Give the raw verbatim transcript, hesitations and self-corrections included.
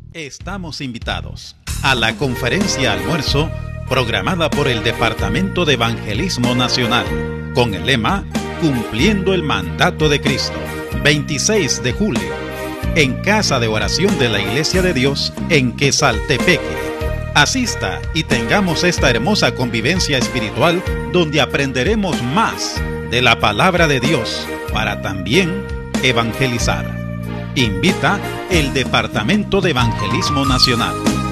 Estamos invitados a la conferencia almuerzo programada por el Departamento de Evangelismo Nacional con el lema Cumpliendo el Mandato de Cristo, veintiséis de julio, en Casa de Oración de la Iglesia de Dios en Quesaltepeque. Asista y tengamos esta hermosa convivencia espiritual donde aprenderemos más de la palabra de Dios para también evangelizar. Invita el Departamento de Evangelismo Nacional.